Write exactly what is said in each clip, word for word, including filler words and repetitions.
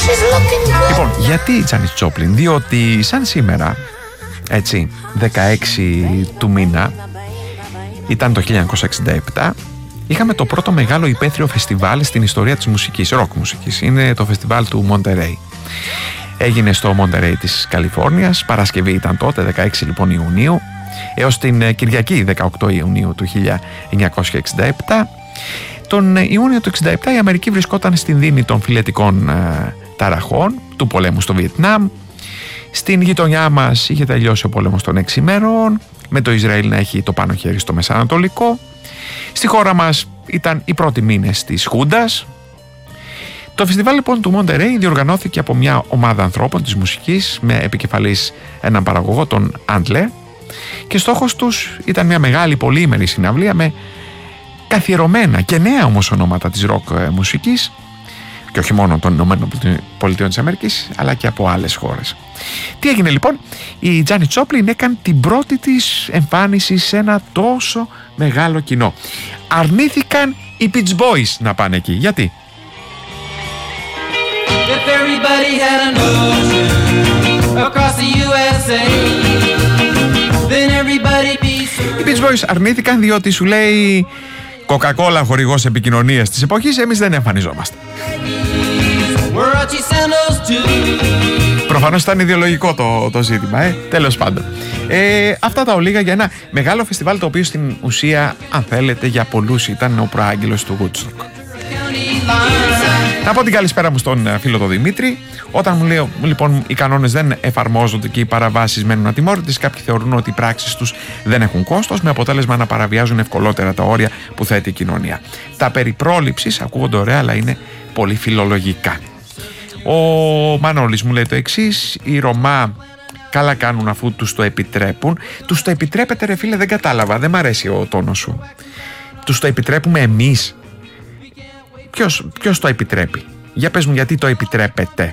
Λοιπόν, γιατί η Τζάνις Τζόπλιν? Διότι σαν σήμερα, έτσι, δεκαέξι του μήνα, ήταν το χίλια εννιακόσια εξήντα επτά, είχαμε το πρώτο μεγάλο υπαίθριο φεστιβάλ στην ιστορία της μουσικής, ροκ μουσικής. Είναι το φεστιβάλ του Μοντερέι. Έγινε στο Μοντερέι της Καλιφόρνιας, Παρασκευή ήταν τότε, δεκαέξι λοιπόν Ιουνίου, έως την Κυριακή δεκαοκτώ Ιουνίου του χίλια εννιακόσια εξήντα επτά. Τον Ιούνιο του εξήντα επτά η Αμερική βρισκόταν στην δίνη των φιλετικών ε, ταραχών του πολέμου στο Βιετνάμ. Στην γειτονιά μας είχε τελειώσει ο πόλεμος των έξι ημέρων, με το Ισραήλ να έχει το πάνω χέρι στο Μεσανατολικό. Στη χώρα μας ήταν οι πρώτοι μήνες της Χούντας. Το φεστιβάλ λοιπόν του Μοντερέι διοργανώθηκε από μια ομάδα ανθρώπων της μουσικής με επικεφαλής έναν παραγωγό, τον Άντλερ, και στόχος τους ήταν μια μεγάλη πολύήμερη συναυλία με καθιερωμένα και νέα όμως ονόματα της ροκ μουσικής, και όχι μόνο των Ηνωμένων Πολιτειών της Αμερικής, αλλά και από άλλες χώρες. Τι έγινε λοιπόν? Η Τζάνις Τζόπλιν έκανε την πρώτη της εμφάνιση σε ένα τόσο μεγάλο κοινό. Αρνήθηκαν οι Beach Boys να πάνε εκεί. Γιατί? Οι Beach Boys αρνήθηκαν διότι σου λέει Coca-Cola χορηγός επικοινωνίας της εποχής, εμείς δεν εμφανιζόμαστε. Προφανώς ήταν ιδεολογικό το, το ζήτημα, ε. Τέλος πάντων. Ε, αυτά τα ολίγα για ένα μεγάλο φεστιβάλ, το οποίο στην ουσία, αν θέλετε, για πολλούς ήταν ο προάγγελος του Woodstock. Να πω την καλησπέρα μου στον φίλο τον Δημήτρη. Όταν μου λέει λοιπόν οι κανόνες δεν εφαρμόζονται και οι παραβάσεις μένουν ατιμόρυτες, κάποιοι θεωρούν ότι οι πράξεις τους δεν έχουν κόστος, με αποτέλεσμα να παραβιάζουν ευκολότερα τα όρια που θέτει η κοινωνία. Τα περί πρόληψης ακούγονται ωραία, αλλά είναι πολύ φιλολογικά. Ο Μανώλης μου λέει το εξής: οι Ρωμά καλά κάνουν αφού τους το επιτρέπουν. Τους το επιτρέπετε, ρε φίλε? Δεν κατάλαβα, δεν μ' αρέσει ο τόνος σου. Τους το επιτρέπουμε εμείς? Ποιος, ποιος το επιτρέπει? Για πες μου, γιατί το επιτρέπετε?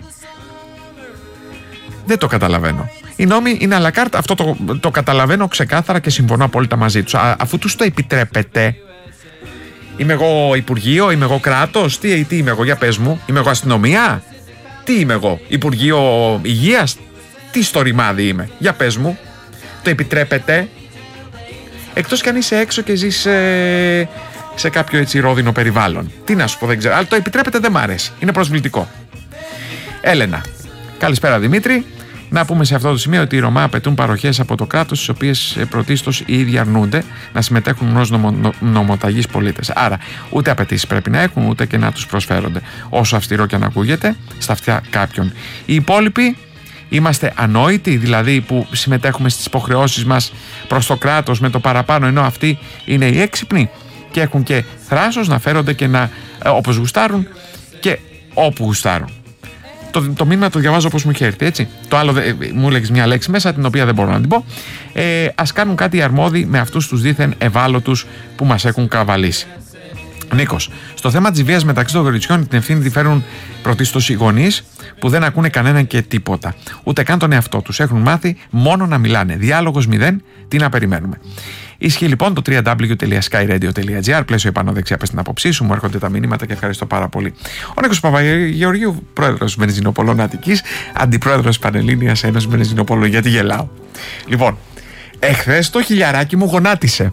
Δεν το καταλαβαίνω. Οι νόμοι είναι à la carte, αυτό το, το καταλαβαίνω ξεκάθαρα και συμφωνώ απόλυτα μαζί τους. Α, αφού τους το επιτρέπετε, είμαι εγώ Υπουργείο, είμαι εγώ κράτος, τι, τι είμαι εγώ, για πες μου? Είμαι εγώ αστυνομία? Τι είμαι εγώ, Υπουργείο Υγείας? Τι στο ρημάδι είμαι? Για πες μου, το επιτρέπετε? Εκτός κι αν είσαι έξω και ζεις ε, σε κάποιο έτσι ρόδινο περιβάλλον. Τι να σου πω, δεν ξέρω. Αλλά το επιτρέπετε δεν μ' αρέσει. Είναι προσβλητικό. Έλενα. Καλησπέρα Δημήτρη. Να πούμε σε αυτό το σημείο ότι οι Ρωμά απαιτούν παροχές από το κράτος, τις οποίες πρωτίστως οι ίδιοι αρνούνται να συμμετέχουν ως νομο, νομοταγείς πολίτες. Άρα ούτε απαιτήσεις πρέπει να έχουν, ούτε και να τους προσφέρονται. Όσο αυστηρό και αν ακούγεται στα αυτιά κάποιων. Οι υπόλοιποι είμαστε ανόητοι, δηλαδή που συμμετέχουμε στις υποχρεώσεις μας προς το κράτος με το παραπάνω, ενώ αυτοί είναι οι έξυπνοι και έχουν και θράσος να φέρονται και να ε, όπως γουστάρουν και όπου γουστάρουν. Το, το μήνυμα το διαβάζω όπως μου είχε έρθει, έτσι. Το άλλο ε, μου έλεγες μια λέξη μέσα, την οποία δεν μπορώ να την πω. Ε, ας κάνουν κάτι οι αρμόδιοι με αυτούς τους δίθεν ευάλωτους που μας έχουν καβαλήσει. Νίκος, στο θέμα της βίας μεταξύ των κοριτσιών την ευθύνη τη φέρουν πρωτίστως οι γονείς που δεν ακούνε κανέναν και τίποτα. Ούτε καν τον εαυτό τους. Έχουν μάθει μόνο να μιλάνε. Διάλογος μηδέν, τι να περιμένουμε. Ισχύει λοιπόν το double-u double-u double-u τελεία sky radio τελεία gr, πλαίσιο επάνω δεξιά, πες την άποψή σου, μου έρχονται τα μηνύματα και ευχαριστώ πάρα πολύ. Ο Νίκος Παπαγεωργίου, πρόεδρος Βενζινοπολών Αττικής, αντιπρόεδρος Πανελλήνιας Ένωσης Βενζινοπολών. Γιατί γελάω? Λοιπόν, εχθές το χιλιαράκι μου γονάτισε.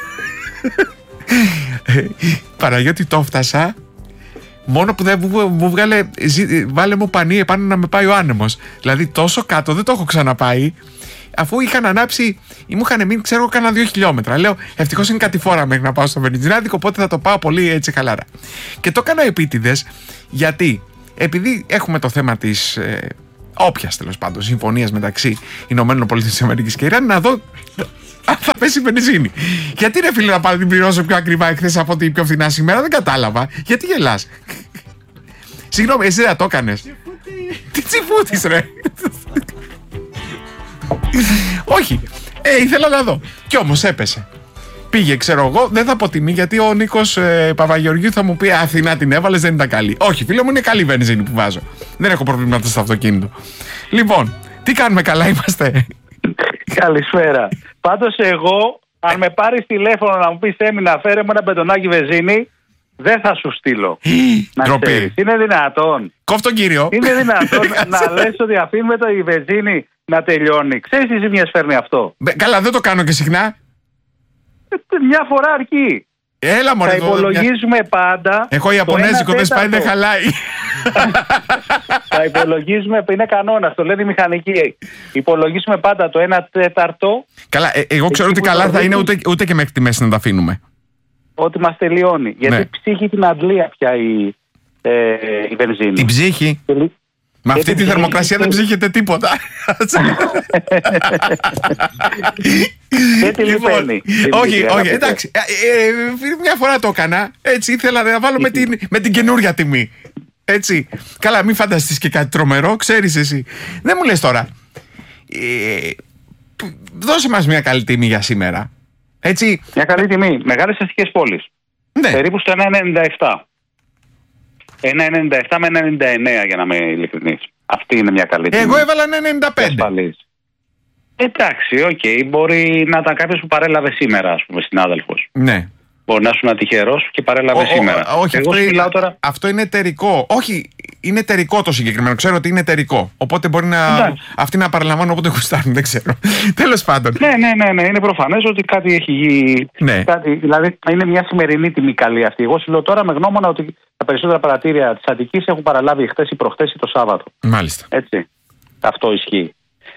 Παναγιώτη, το φτάσα. Μόνο που δεν μου βγάλε, βάλε μου πανί επάνω να με πάει ο άνεμος. Δηλαδή τόσο κάτω δεν το έχω ξαναπάει. Αφού είχαν ανάψει ή μου είχαν μείνει, ξέρω, κάνα δύο χιλιόμετρα. Λέω, ευτυχώς είναι κατηφόρα μέχρι να πάω στο βενζινάδικο, οπότε θα το πάω πολύ έτσι χαλάρα. Και το έκανα επίτηδες, γιατί επειδή έχουμε το θέμα της ε, όποιας τέλος πάντων συμφωνίας μεταξύ Ηνωμένων Πολιτειών της Αμερικής και Ιράν, να δω αν θα πέσει η βενζίνη. Γιατί ρε φίλε να πάω να την πληρώσω πιο ακριβά εχθές από την πιο φθηνά σήμερα? Δεν κατάλαβα. Γιατί γελάς? Συγγνώμη, εσύ δεν το έκανες? Τι τσιφούτης ρε? Όχι, ε, ήθελα να δω. Κι όμως έπεσε. Πήγε, ξέρω εγώ, δεν θα πω τιμή, γιατί ο Νίκος ε, Παπαγεωργίου θα μου πει Αθηνά την έβαλες, δεν ήταν καλή. Όχι, φίλε μου, είναι καλή βενζίνη που βάζω. Δεν έχω προβλήματα στο αυτοκίνητο. Λοιπόν, τι κάνουμε, καλά είμαστε? Καλησπέρα. Πάντως εγώ, αν με πάρεις τηλέφωνο να μου πεις έμεινα, φέρε μου ένα μπετονάκι βενζίνη, Δεν θα σου στείλω. Να Ντροπή. ξέρεις. Είναι δυνατόν. Κόφτω κύριο. Είναι δυνατόν να λες ότι αφήνουμε το η βενζίνη να τελειώνει. Ξέρεις τι ζημιές φέρνει αυτό. Μπε, καλά, δεν το κάνω και συχνά. Ε, Μια φορά αρκεί. Έλα μωρέ. Θα το- υπολογίζουμε πάντα. Εγώ το Ιαπωνέζικο ένα δεν σπάει, δεν τέταρτο. χαλάει. Θα υπολογίζουμε, είναι κανόνα, το λένε οι μηχανικοί. Υπολογίσουμε πάντα το ένα τέταρτο Καλά, ε, εγώ ξέρω Εκεί ότι που καλά το θα είναι δείχνει. ούτε, ούτε και μέχρι τη μέση να τα αφήνουμε. ότι μας τελειώνει. Γιατί Ναι. ψύχει την αντλία πια η, ε, η βενζίνη. Την ψύχη. Και λι- Με και αυτή την τη ψύχη θερμοκρασία δεν και- ψύχεται τίποτα. Και τη Λοιπόν, λιπαίνει. όχι, όχι, εντάξει. Ε, ε, μια φορά το έκανα. Έτσι, ήθελα να βάλω με την, με την καινούρια τιμή. Έτσι. Καλά, μην φανταστείς και κάτι τρομερό, ξέρεις εσύ. Δεν μου λες τώρα. Ε, δώσε μας μια καλή τιμή για σήμερα. Έτσι. Μια καλή τιμή. Μεγάλες αστικές πόλεις. Ναι. Περίπου στο ένα ενενήντα επτά. ένα ενενήντα επτά με ένα ενενήντα εννέα για να είμαι ειλικρινής. Αυτή είναι μια καλή τιμή. Εγώ έβαλα ένα ενενήντα πέντε. Ασφαλής. Εντάξει, οκ. Μπορεί να ήταν κάποιος που παρέλαβε σήμερα, ας πούμε, συνάδελφος. Ναι. Μπορεί να ήσουν τυχερός και παρέλαβε Ο- ο- σήμερα. όχι, Εγώ αυτό, σου είναι- μιλάω τώρα. αυτό είναι εταιρικό. Όχι, είναι εταιρικό το συγκεκριμένο. Ξέρω ότι είναι εταιρικό. Οπότε μπορεί να, Εντάξει. αυτοί να παραλαμβάνουν όποτε γουστάρουν. Δεν ξέρω. Τέλος πάντων. Ναι, ναι, ναι, ναι. Είναι προφανές ότι κάτι έχει γίνει. Ναι. Κάτι, δηλαδή είναι μια σημερινή τιμή καλή αυτή. Εγώ σου λέω τώρα με γνώμονα ότι τα περισσότερα παρατήρια της Αττικής έχουν παραλάβει χτες ή προχτές ή το Σάββατο. Μάλιστα. Έτσι. Αυτό ισχύει.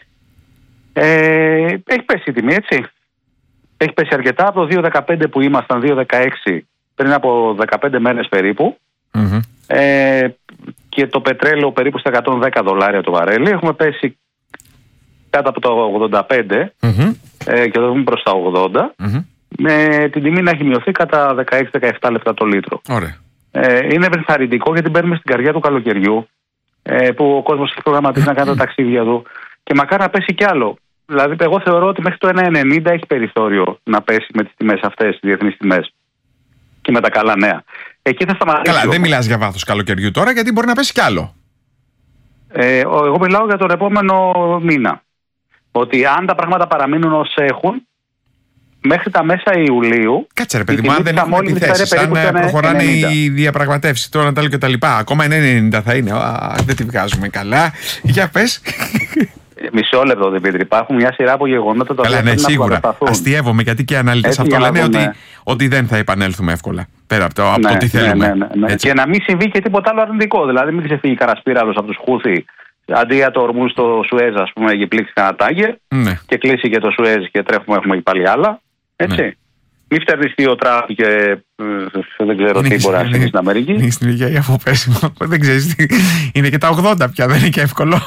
Ε, έχει πέσει η τιμή, έτσι. Έχει πέσει αρκετά από το δύο δεκαπέντε που ήμασταν, δύο δεκαέξι, πριν από δεκαπέντε μέρες περίπου. Μμμ. Ε, και το πετρέλαιο περίπου στα εκατόν δέκα δολάρια το βαρέλι. Έχουμε πέσει κάτω από το ογδόντα πέντε Μμμ. ε, και εδώ δούμε προς τα ογδόντα. Μμμ. Με την τιμή να έχει μειωθεί κατά δεκαέξι με δεκαεπτά λεπτά το λίτρο. Ωραία. Ε, είναι ενθαρρυντικό γιατί μπαίνουμε στην καρδιά του καλοκαιριού, ε, που ο κόσμος έχει προγραμματίσει να κάνει τα ταξίδια του και μακάρι να πέσει κι άλλο. Δηλαδή, εγώ θεωρώ ότι μέχρι το ένα ενενήντα έχει περιθώριο να πέσει με τις τιμές αυτές, τις διεθνείς τιμές και με τα καλά νέα. Εκεί θα σταματήσει. Καλά, δεν όμως. μιλάς για βάθος καλοκαιριού τώρα γιατί μπορεί να πέσει κι άλλο. Ε, ο- εγώ μιλάω για τον επόμενο μήνα. Ότι αν τα πράγματα παραμείνουν ως έχουν, μέχρι τα μέσα Ιουλίου. Κάτσε ρε παιδί η μου, αν τιμή δεν της έχουμε αμόλυντης θα επιθέσεις, είναι αν περίπου ε, στο προχωράνε ένα ενενήντα. οι διαπραγματεύσεις, το Νατάλιο και τα λοιπά, ακόμα ένα ενενήντα θα είναι. Α, δεν τη βγάζουμε καλά. Για πες. Ε, Μισό λεπτό, Δημήτρη. Υπάρχουν μια σειρά από γεγονότα τα Καλά, οποία ναι, πρέπει να σίγουρα. αποκατασταθούν. Αστειεύομαι γιατί και οι αναλυτές Έτσι, αυτό για να λένε ότι, δούμε. ότι δεν θα επανέλθουμε εύκολα. Πέρα από το, από το Ναι, τι ναι, θέλουμε. ναι, ναι, ναι. Έτσι. Και να μην συμβεί και τίποτα άλλο αρνητικό. Δηλαδή, μην ξεφύγει κανένα πύραλος από του Χούθη. Αντί για το ορμού στο Σουέζ, α πούμε, έχει πλήξει κανένα τάγκερ Ναι. και κλείσει και το Σουέζ και τρέχουμε, έχουμε πάλι άλλα. Έτσι. Ναι. Μην φτερνιστεί ο Τραμπ και ε, δεν ξέρω τι μπορεί να συμβεί στην Αμερική. Είναι στην ηλικία η αφοπέσιμο. Δεν ξέρεις τι. Είναι και τα ογδόντα πια, δεν είναι και εύκολο.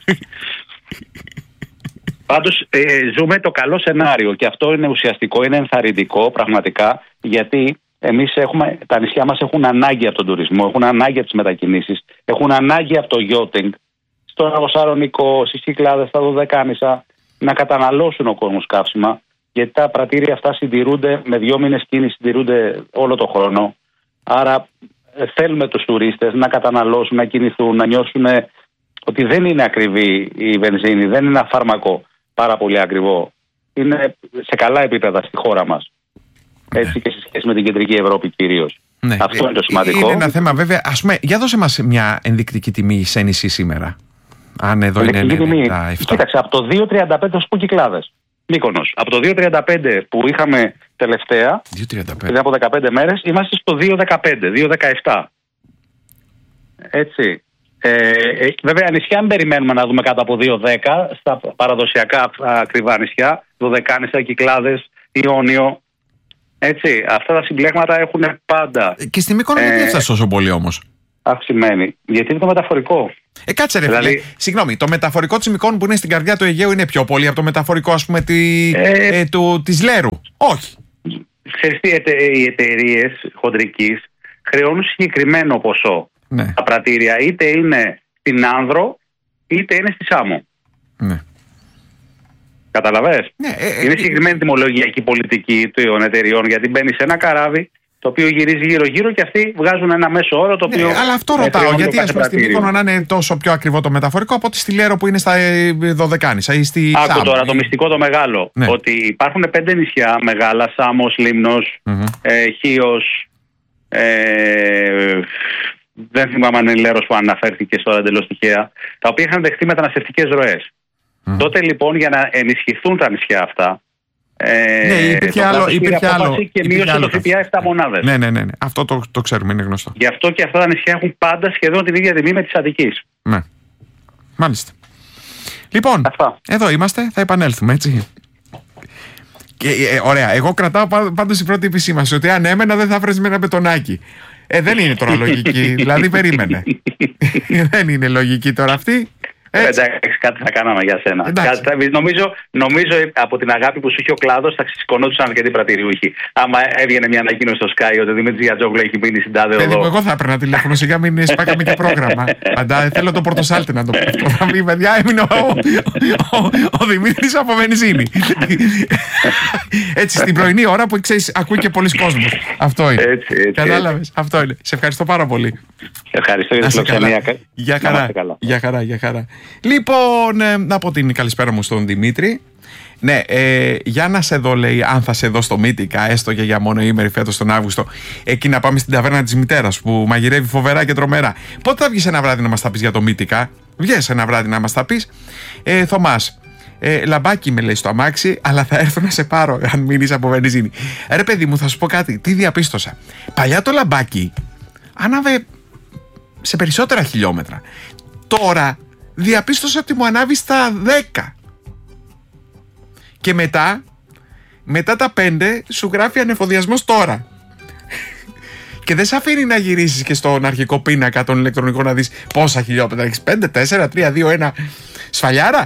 Πάντως ε, ζούμε το καλό σενάριο και αυτό είναι ουσιαστικό, είναι ενθαρρυντικό πραγματικά, γιατί εμείς έχουμε, τα νησιά μας έχουν ανάγκη από τον τουρισμό, έχουν ανάγκη από τις μετακινήσεις, έχουν ανάγκη από το yachting, στον Αγωσαρονικό, στις Κυκλάδες, στα Δωδεκάνησα, να καταναλώσουν ο κόσμος καύσιμα, γιατί τα πρατήρια αυτά συντηρούνται με δύο μήνες κίνηση, συντηρούνται όλο το χρόνο. Άρα ε, θέλουμε τους τουρίστες να καταναλώσουν, να κινηθούν, να νιώσουν ε, ότι δεν είναι ακριβή η βενζίνη, δεν είναι ένα φάρμακο πάρα πολύ ακριβό. Είναι σε καλά επίπεδα στη χώρα μας. Έτσι και σε σχέση με την κεντρική Ευρώπη κυρίως. Ναι. Αυτό είναι το σημαντικό. Είναι ένα θέμα βέβαια. Ας πούμε, για δώσε μας μια ενδεικτική τιμή σε νησί σήμερα. Αν εδώ είναι Ελεκτρική τιμή. ενενήντα επτά. Κοίταξε, από το δύο τριάντα πέντε θα σου πω Κυκλάδες. Μύκονος. Από το δύο τριάντα πέντε που είχαμε τελευταία, δύο τριάντα πέντε. πριν από δεκαπέντε μέρες, είμαστε στο δύο δεκαπέντε, δύο δεκαεπτά. Έτσι. Ε, ε, βέβαια, νησιά μην περιμένουμε να δούμε κάτω από δύο δέκα στα παραδοσιακά ακριβά νησιά, Δωδεκάνησα, Κυκλάδες, Ιόνιο. Έτσι. Αυτά τα συμπλέγματα έχουν πάντα Και στη Μύκονο Ε, γιατί έφτασε τόσο πολύ όμως. αυξημένη. Γιατί είναι το μεταφορικό. Ε, κάτσε ρε δηλαδή- φίλε. Συγγνώμη, το μεταφορικό της Μυκόνου που είναι στην καρδιά του Αιγαίου είναι πιο πολύ από το μεταφορικό, ας πούμε, τη, Ε, ε, του, της Λέρου. Όχι. Ξέρεις τι, εται- οι εταιρείες χοντρικής χρεώνουν συγκεκριμένο ποσό. Ναι, Τα πρατήρια είτε είναι στην Άνδρο είτε είναι στη Σάμο. ναι. Καταλαβες? Ναι, ε, ε, Είναι ε, συγκεκριμένη τιμολογιακή πολιτική των εταιριών, γιατί μπαίνει σε ένα καράβι το οποίο γυρίζει γύρω-γύρω και αυτοί βγάζουν ένα μέσο όρο το οποίο. Ναι, αλλά αυτό ε, ρωτάω, χρεώνει το γιατί κάθε ας πούμε στη πρατήριο. Μύκονο να είναι τόσο πιο ακριβό το μεταφορικό από ότι στη Λέρο που είναι στα ε, Δωδεκάνησα ή στη Άκου Σάμο. τώρα το μυστικό το μεγάλο. Ναι. Ότι υπάρχουν πέντε νησιά μεγάλα, Σάμος, Λίμνος, Μμμ. ε, Χίος, Ε, δεν θυμάμαι αν είναι Λέρος που αναφέρθηκε τώρα εντελώς τυχαία, τα οποία είχαν δεχτεί μεταναστευτικές ροές. Mm. Τότε λοιπόν για να ενισχυθούν τα νησιά αυτά, ε, ναι, υπήρχε άλλο, υπήρχε άλλο, και μείωσε το ΦΠΑ επτά μονάδες. Ναι, ναι, ναι, ναι. Αυτό το, το ξέρουμε, είναι γνωστό. Γι' αυτό και αυτά τα νησιά έχουν πάντα σχεδόν την ίδια τιμή με της Αττικής. Ναι, μάλιστα. Λοιπόν, αυτά. Εδώ είμαστε, θα επανέλθουμε, έτσι. Και, ε, ωραία, εγώ κρατάω πάντως η πρώτη επισήμανση ότι αν έμενα δεν θα βρεις με ένα μπετονάκι. Ε, δεν είναι τώρα λογική, δηλαδή περίμενε. Δεν είναι λογική τώρα αυτή. Έτσι. Εντάξει, κάτι θα κάναμε για σένα. Κάτι, νομίζω, νομίζω από την αγάπη που σου είχε ο κλάδος θα σηκωνόντουσαν αρκετοί πρατηριούχοι. Άμα έβγαινε μια ανακοίνωση στο Sky ότι ο Δημήτρης Γιατζόγλου έχει μείνει στην τάδε οδό. Παιδί, εγώ θα έπαιρνα τηλέφωνο, σιγά μην σπάκαμε και πρόγραμμα. Αντά, θέλω το Πορτοσάλτε να το πω. Θα πει, παιδιά, έμεινε ο, ο, ο, ο Δημήτρης από βενζίνη. Έτσι, στην πρωινή ώρα που ξέρεις, ακούει και πολλοί κόσμος. Αυτό είναι. Έτσι, έτσι, κατάλαβες. Αυτό είναι. Σε ευχαριστώ πάρα πολύ. Ευχαριστώ για τη φιλοξενία. Για χαρά. Για χαρά, για χαρά. Λοιπόν, ε, να πω την καλησπέρα μου στον Δημήτρη. Ναι, ε, για να σε δω, λέει, αν θα σε δω στο Μύτικα, έστω και για μόνο ήμερη φέτος τον Αύγουστο, εκεί να πάμε στην ταβέρνα της μητέρας που μαγειρεύει φοβερά και τρομερά. Πότε θα βγεις ένα βράδυ να μας τα πεις για το Μύτικα? Βγες ένα βράδυ να μας τα πεις. Ε, Θωμάς, ε, λαμπάκι με λέει στο αμάξι, αλλά θα έρθω να σε πάρω αν μείνεις από βενζίνη. Ρε παιδί μου, θα σου πω κάτι, τι διαπίστωσα. Παλιά το λαμπάκι άναβε σε περισσότερα χιλιόμετρα. Τώρα διαπίστωσα ότι μου ανάβει στα δέκα. Και μετά, μετά τα πέντε σου γράφει ανεφοδιασμός τώρα. Και δεν σε αφήνει να γυρίσεις και στον αρχικό πίνακα των ηλεκτρονικών να δεις πόσα χιλιόμετρα έχεις. πέντε, τέσσερα, τρία, δύο, ένα. Σφαλιάρα.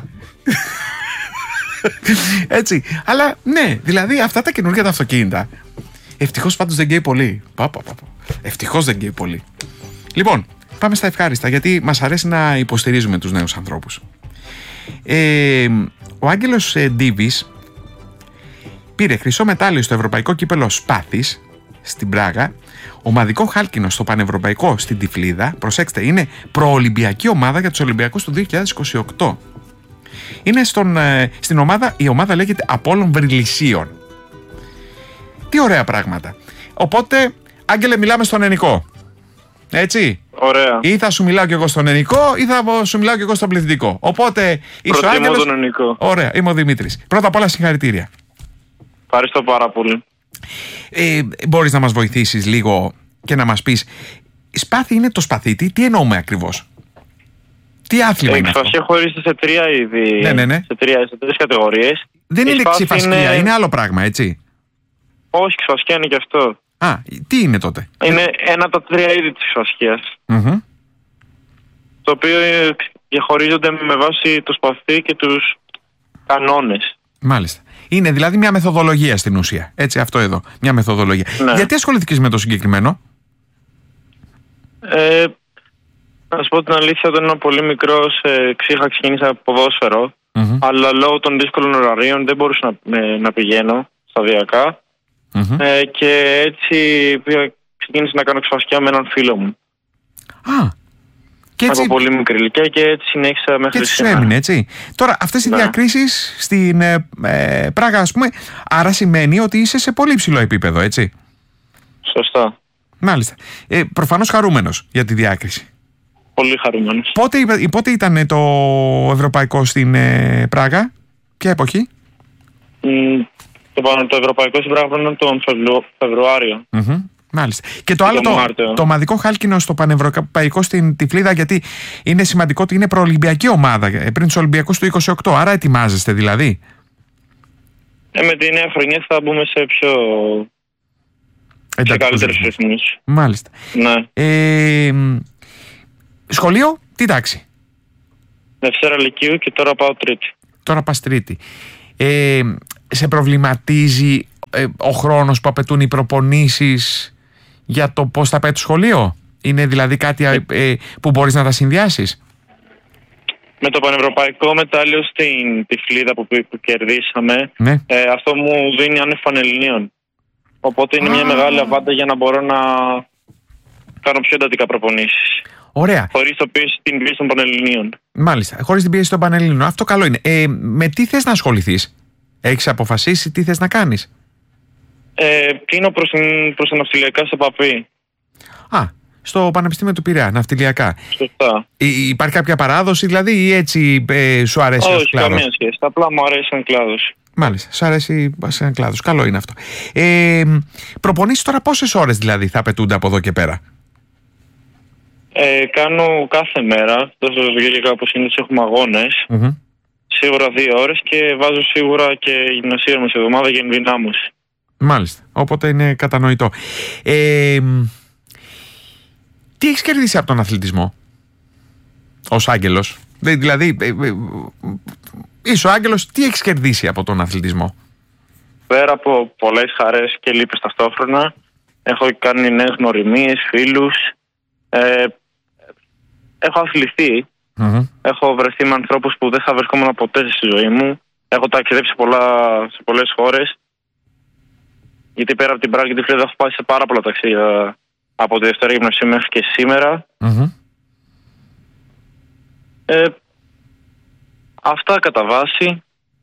Έτσι. Αλλά ναι, δηλαδή αυτά τα καινούργια τα αυτοκίνητα. Ευτυχώς πάντως δεν καίει πολύ. Πα, πα, πα, πα. Ευτυχώς δεν καίει πολύ. Λοιπόν, πάμε στα ευχάριστα, γιατί μας αρέσει να υποστηρίζουμε τους νέους ανθρώπους. Ε, ο Άγγελος ε, Ντίβης πήρε χρυσό μετάλλιο στο Ευρωπαϊκό Κύπελλο Σπάθης στην Πράγα, ομαδικό χάλκινο στο Πανευρωπαϊκό στην Τυφλίδα. Προσέξτε, είναι προολυμπιακή ομάδα για τους Ολυμπιακούς του δύο χιλιάδες είκοσι οκτώ. Είναι στον, ε, στην ομάδα, η ομάδα λέγεται Απόλλων Βρυλισσίων. Τι ωραία πράγματα. Οπότε, Άγγελε, μιλάμε στον ενικό. Έτσι. Ωραία. Ή θα σου μιλάω κι εγώ στον ενικό, ή θα σου μιλάω κι εγώ στον πληθυντικό. Οπότε, είσαι ο Άγγελος. Τον ενικό. Ωραία, είμαι ο Δημήτρης. Πρώτα απ' όλα, συγχαρητήρια. Ευχαριστώ πάρα πολύ. Ε, μπορείς να μας βοηθήσεις λίγο και να μας πεις, σπάθη είναι το σπαθίτι, τι εννοούμε ακριβώς? Τι άθλημα είναι αυτό? Η ξυφασκία χωρίζεται σε τρία είδη. Ναι, ναι, ναι. Σε, τρία, σε τρεις κατηγορίες. Δεν η είναι ξυφασκία, είναι... είναι άλλο πράγμα, έτσι? Όχι, ξυφασκία είναι και αυτό. Α, τι είναι τότε? Είναι ένα από τα τρία είδη της ξυφασκίας. Mm-hmm. Το οποίο διαχωρίζονται με βάση το σπαθί και τους κανόνες. Μάλιστα. Είναι δηλαδή μια μεθοδολογία στην ουσία. Έτσι, αυτό εδώ. Μια μεθοδολογία. Ναι. Γιατί ασχοληθήκες με το συγκεκριμένο? Ε, να σου πω την αλήθεια, όταν ήμουν πολύ μικρός, ε, είχα ξεκινήσει από ποδόσφαιρο. Mm-hmm. Αλλά λόγω των δύσκολων ωραρίων δεν μπορούσα να, ε, να πηγαίνω σταδιακά. Mm-hmm. Ε, και έτσι ξεκίνησα να κάνω ξυφασκία με έναν φίλο μου. Α, και έτσι... από πολύ μικρή ηλικία και έτσι συνέχισα μέχρι και σήμερα. Έμεινε, έτσι. Τώρα, αυτές οι ναι. διακρίσεις στην ε, ε, Πράγα, ας πούμε, άρα σημαίνει ότι είσαι σε πολύ ψηλό επίπεδο, έτσι? Σωστά. Μάλιστα. Ε, προφανώς χαρούμενος για τη διάκριση. Πολύ χαρούμενος. Πότε, πότε ήταν το ευρωπαϊκό στην ε, Πράγα, ποια εποχή? Mm, το, το ευρωπαϊκό στην Πράγα ήταν τον Φεβρουάριο. Mm-hmm. Μάλιστα. Και το άλλο, το, το ομαδικό χάλκινο στο Πανευρωπαϊκό στην Τυφλίδα, γιατί είναι σημαντικό ότι είναι προολυμπιακή ομάδα πριν τους Ολυμπιακούς του είκοσι οκτώ. Άρα ετοιμάζεστε δηλαδή? Ε, με τη νέα χρονιά θα μπούμε σε πιο... σε καλύτερες ρυθμούς. Μάλιστα. Ναι. Ε, σχολείο, τι τάξη? Δευτέρα Λυκείου και τώρα πάω Τρίτη. Τώρα πας Τρίτη. Ε, σε προβληματίζει ε, ο χρόνος που απαιτούν οι προπονήσεις για το πώς θα πάει το σχολείο? Είναι δηλαδή κάτι ε, που μπορείς να τα συνδυάσεις? Με το πανευρωπαϊκό μετάλλιο στην Τυφλίδα που, που κερδίσαμε, ναι. ε, αυτό μου δίνει άνευ πανελληνίων. Οπότε είναι ah. μια μεγάλη αβάντα για να μπορώ να κάνω πιο εντατικά προπονήσεις. Ωραία. Χωρίς το πίεση, την πίεση των πανελληνίων. Μάλιστα, χωρίς την πίεση των πανελληνίων. Αυτό καλό είναι. Ε, με τι θες να ασχοληθείς? Έχεις αποφασίσει τι θες να κάνεις? Ε, κλείνω προς, προς τα ναυτιλιακά σε Παπή. Α, στο Πανεπιστήμιο του Πειραιά, ναυτιλιακά. Σωστά. Υ- υπάρχει κάποια παράδοση δηλαδή ή έτσι ε, σου αρέσει ο Όχι, κλάδος? καμία σχέση. Απλά μου αρέσει σαν κλάδος. Μάλιστα, σου αρέσει σαν κλάδος. Καλό είναι αυτό. Ε, προπονήσεις τώρα πόσες ώρες δηλαδή θα απαιτούνται από εδώ και πέρα? Ε, κάνω κάθε μέρα, τόσο γύρω όπως είναι, έχουμε αγώνες. Mm-hmm. Σίγουρα δύο ώρες και βάζω σίγουρα και γυμναστήριο μες εβδομάδα για ενδυνάμωση. Μάλιστα, οπότε είναι κατανοητό. Ε, τι έχεις κερδίσει από τον αθλητισμό ως άγγελος? Δηλαδή, ε, ε, είσαι ο άγγελος, τι έχεις κερδίσει από τον αθλητισμό? Πέρα από πολλές χαρές και λύπες ταυτόχρονα, έχω κάνει νέες γνωριμίες, φίλους, ε, έχω αθληθεί, Mm-hmm. έχω βρεθεί με ανθρώπους που δεν θα βρισκόμουν ποτέ στη ζωή μου, έχω ταξιδέψει πολλά, σε πολλές χώρες, γιατί πέρα από την Πράγα και τη Φλίδα έχω πάει σε πάρα πολλά ταξίδια από τη Δευτέρα Γυμνασίου μέχρι και σήμερα. Mm-hmm. Ε, αυτά κατά βάση.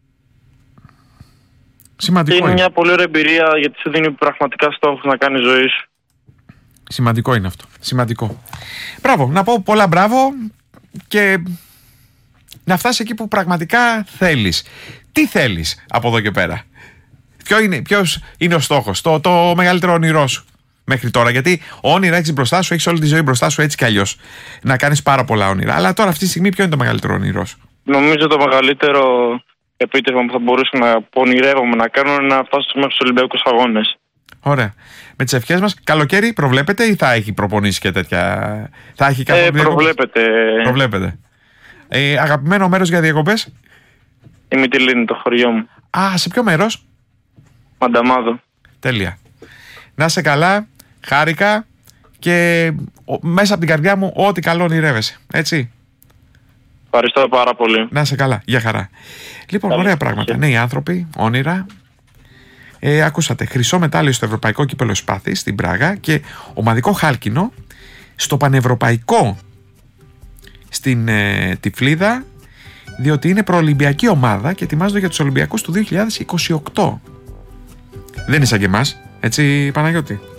Σημαντικό και είναι είναι. μια πολύ ωραία εμπειρία γιατί σου δίνει πραγματικά στόχους να κάνεις ζωή σου. Σημαντικό είναι αυτό. Σημαντικό. Μπράβο, να πω πολλά μπράβο και να φτάσεις εκεί που πραγματικά θέλεις. Τι θέλεις από εδώ και πέρα? Ποιο είναι, ποιος είναι ο στόχος, το, το μεγαλύτερο όνειρό σου μέχρι τώρα? Γιατί όνειρα έχεις μπροστά σου, έχεις όλη τη ζωή μπροστά σου έτσι κι αλλιώς. Να κάνεις πάρα πολλά όνειρα. Αλλά τώρα αυτή τη στιγμή ποιο είναι το μεγαλύτερο όνειρό σου? Νομίζω το μεγαλύτερο επίτευγμα που θα μπορούσα να ονειρεύομαι να κάνω είναι να φτάσω μέχρι τους Ολυμπιακούς Αγώνες. Ωραία. Με τις ευχές μας, καλοκαίρι προβλέπετε ή θα έχει προπονήσει και τέτοια? Θα έχει Ε, προβλέπετε. Προβλέπετε. Ε, αγαπημένο μέρος για διακοπές? Η Μυτιλήνη, το χωριό μου. Α, σε ποιο μέρος? Μανταμάδο. Τέλεια. Να είσαι καλά, χάρηκα και ο, μέσα από την καρδιά μου ό,τι καλό ονειρεύεσαι. Έτσι. Ευχαριστώ πάρα πολύ. Να είσαι καλά. Γεια χαρά. Λοιπόν, Καλή. ωραία πράγματα. Νέοι άνθρωποι, όνειρα. Ε, ακούσατε, χρυσό μετάλλιο στο Ευρωπαϊκό Κύπελλο Σπάθης στην Πράγα και ομαδικό χάλκινο στο Πανευρωπαϊκό στην ε, Τυφλίδα, διότι είναι προολυμπιακή ομάδα και ετοιμάζονται για τους Ολυμπιακούς του δύο χιλιάδες είκοσι οκτώ. Δεν είναι σαν και εμάς, έτσι Παναγιώτη?